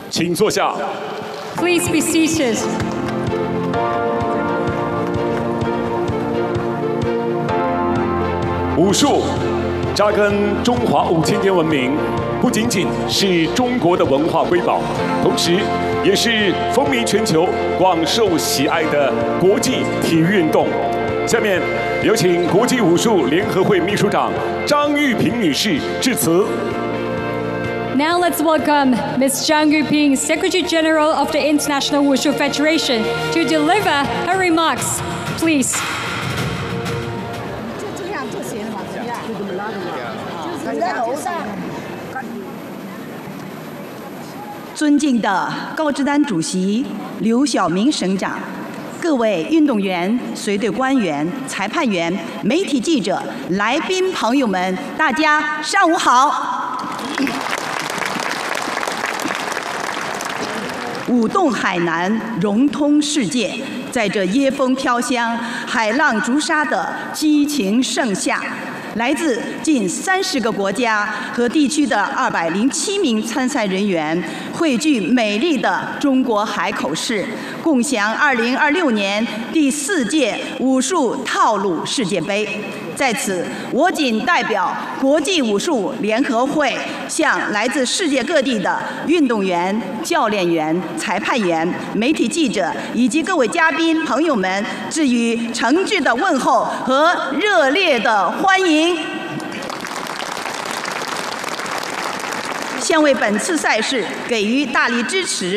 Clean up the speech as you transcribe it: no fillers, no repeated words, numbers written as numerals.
请坐下。 Please be seated. 武术扎根中华5000年文明，不仅仅是中国的文化瑰宝，同时也是风靡全球、广受喜爱的国际体育运动。下面有请国际武术联合会秘书长张玉萍女士致辞。 Now let's welcome Ms. Zhang Yuping, Secretary General of the International Wushu Federation, to deliver her remarks. Please. 就这样就行了嘛，怎么样？就这么拉着嘛。你在楼上。尊敬的高志丹主席、刘晓明省长、各位运动员、随队官员、裁判员、媒体记者、来宾朋友们，大家上午好。 舞动海南，融通世界。在这椰风飘香、海浪逐沙的激情盛夏，来自近30个国家和地区的207名参赛人员汇聚美丽的中国海口市，共享2026年第4届武术套路世界杯。 在此，我谨代表国际武术联合会，向来自世界各地的运动员、教练员、裁判员、媒体记者以及各位嘉宾朋友们致以诚挚的问候和热烈的欢迎。向为本次赛事给予大力支持